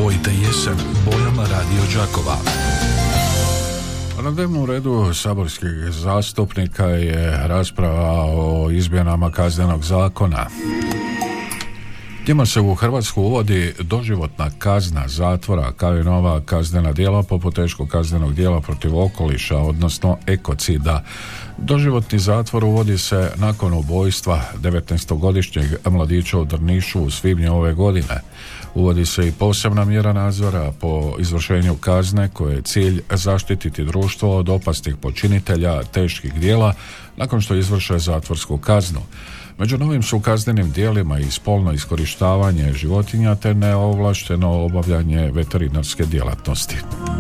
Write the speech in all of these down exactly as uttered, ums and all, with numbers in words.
Probojte jesen bojama Radio Đakova. Na dnevnom redu saborskih zastupnika je rasprava o izmjenama kaznenog zakona. Njima se u Hrvatsku uvodi doživotna kazna zatvora kao i nova kaznena djela poput teškog kaznenog djela protiv okoliša, odnosno ekocida. Doživotni zatvor uvodi se nakon ubojstva devetnaestogodišnjeg mladića u Drnišu u svibnju ove godine. Uvodi se i posebna mjera nadzora po izvršenju kazne koje je cilj zaštititi društvo od opasnih počinitelja teških djela nakon što izvrše zatvorsku kaznu. Među novim su kaznenim djelima i spolno iskorištavanje životinja te neovlašteno obavljanje veterinarske djelatnosti.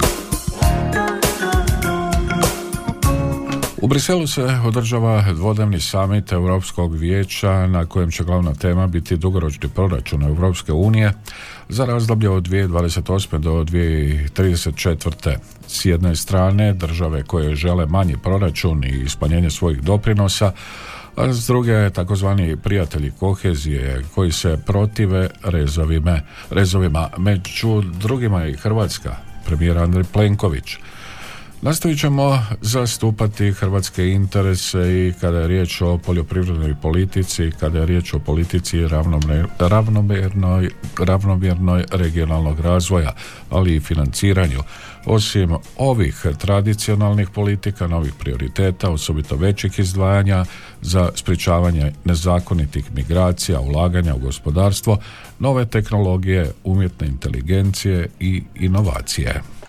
U Briselu se održava dvodnevni samit Europskog vijeća na kojem će glavna tema biti dugoročni proračun Europske unije za razdoblje od dvije tisuće dvadeset osme do dvije tisuće trideset četvrte. S jedne strane države koje žele manji proračun i smanjenje svojih doprinosa, a s druge takozvani prijatelji kohezije koji se protive rezovima, rezovima. Među drugima i Hrvatska, premijer Andrej Plenković. Nastavit ćemo zastupati hrvatske interese i kada je riječ o poljoprivrednoj politici, kada je riječ o politici ravnomjernoj, ravnomjernoj regionalnog razvoja, ali i financiranju. Osim ovih tradicionalnih politika, novih prioriteta, osobito većih izdvajanja za sprječavanje nezakonitih migracija, ulaganja u gospodarstvo, nove tehnologije, umjetne inteligencije i inovacije.